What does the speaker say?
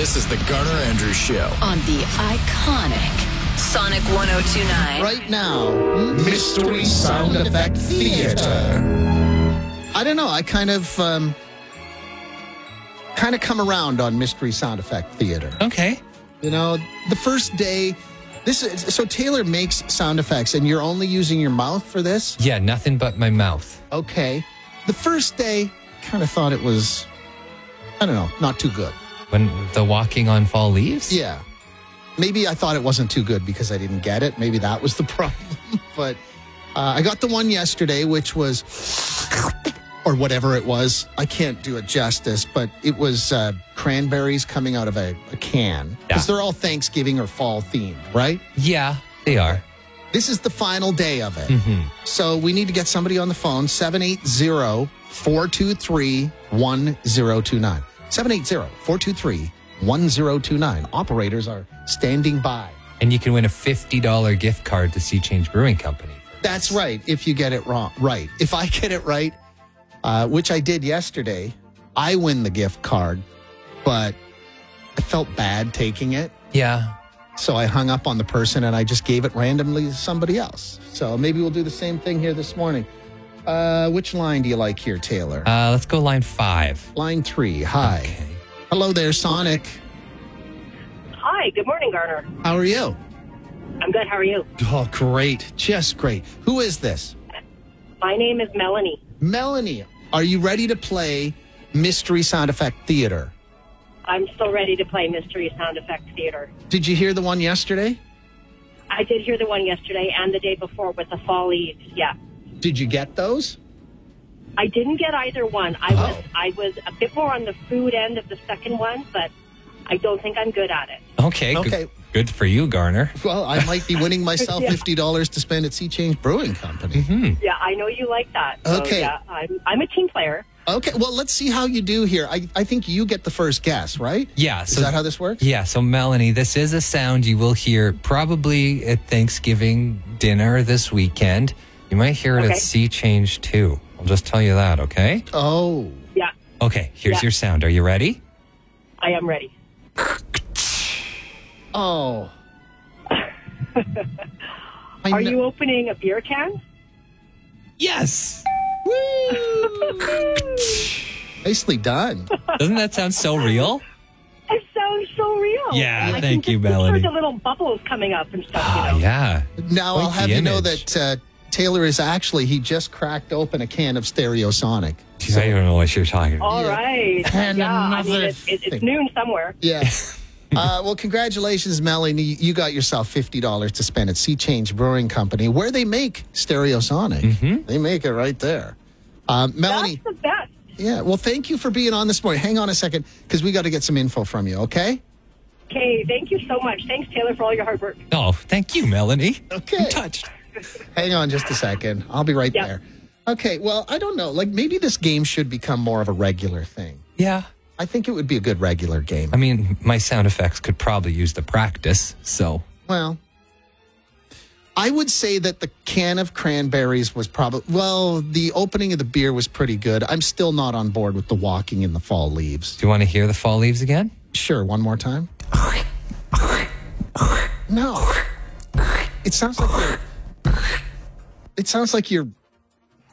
This is the Garner Andrews Show on the iconic Sonic 102.9. Right now, Mystery Sound Effect Theater. I don't know. I kind of come around on Mystery Sound Effect Theater. Okay. You know, the first day, so Taylor makes sound effects, and you're only using your mouth for this? Yeah, nothing but my mouth. Okay. The first day, kind of thought it was, I don't know, not too good. When the walking on fall leaves? Yeah. Maybe I thought it wasn't too good because I didn't get it. Maybe that was the problem. But I got the one yesterday, which was, or whatever it was. I can't do it justice, but it was cranberries coming out of a can. Because they're all Thanksgiving or fall themed, right? Yeah, they are. This is the final day of it. So we need to get somebody on the phone, 780-423-1029. 780-423-1029. Operators are standing by. And you can win a $50 gift card to Sea Change Brewing Company. That's right, if you get it right. If I get it right, which I did yesterday, I win the gift card, but I felt bad taking it. Yeah. So I hung up on the person and I just gave it randomly to somebody else. So maybe we'll do the same thing here this morning. Which line do you like here, Taylor? Let's go line 5. Line 3. Hi. Okay. Hello there, Sonic. Hi, good morning, Garner. How are you? I'm good. How are you? Oh, great. Just great. Who is this? My name is Melanie. Melanie, are you ready to play Mystery Sound Effect Theater? I'm still ready to play Mystery Sound Effect Theater. Did you hear the one yesterday? I did hear the one yesterday and the day before with the fall leaves. Yeah. Did you get those? I didn't get either one. I was a bit more on the food end of the second one, but I don't think I'm good at it. Okay. Okay. Good for you, Garner. Well, I might be winning myself Yeah. $50 to spend at Sea Change Brewing Company. Yeah, I know you like that. So, Okay. Yeah, I'm a team player. Okay, well, let's see how you do here. I think you get the first guess, right? Yeah. Is that how this works? Yeah. So, Melanie, this is a sound you will hear probably at Thanksgiving dinner this weekend. You might hear it Okay. at Sea Change too. I'll just tell you that, okay? Oh. Yeah, Okay, here's Yeah. your sound. Are you ready? I am ready. Oh. Are you opening a beer can? Yes. Nicely done. Doesn't that sound so real? It sounds so real. Yeah, I thank can you, just picture Melanie. the little bubbles coming up and stuff, Ah, you know. yeah. Now, Quite I'll have the you know image. that Taylor is actually, he just cracked open a can of Stereosonic. Jeez, I don't know what you're talking about. All Yeah. right. And yeah, I mean, another it's thing. noon somewhere. Yeah. Well, congratulations, Melanie. You got yourself $50 to spend at Sea Change Brewing Company, where they make Stereosonic. They make it right there. Melanie, That's the best. yeah, well, thank you for being on this morning. Hang on a second, because we got to get some info from you, okay? Okay, thank you so much. Thanks, Taylor, for all your hard work. Oh, thank you, Melanie. Okay. I'm touched. Hang on just a second. I'll be right Yeah. there. Okay, well, I don't know. Like, maybe this game should become more of a regular thing. Yeah. I think it would be a good regular game. I mean, my sound effects could probably use the practice, so. Well, I would say that the can of cranberries was probably, well, the opening of the beer was pretty good. I'm still not on board with the walking in the fall leaves. Do you want to hear the fall leaves again? Sure, one more time. No. It sounds like you're